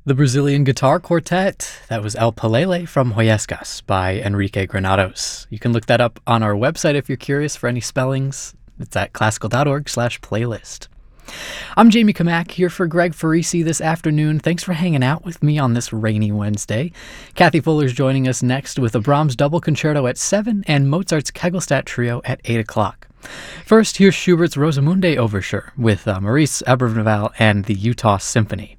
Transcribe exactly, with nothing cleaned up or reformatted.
The Brazilian Guitar Quartet, that was El Palele from Huescas by Enrique Granados. You can look that up on our website if you're curious for any spellings. It's at classical.org slash playlist. I'm Jamie Kamak here for Greg Farisi this afternoon. Thanks for hanging out with me on this rainy Wednesday. Kathy Fuller's joining us next with a Brahms double concerto at seven and Mozart's Kegelstadt Trio at eight o'clock. First, here's Schubert's Rosamunde Overture with uh, Maurice Abravanel and the Utah Symphony.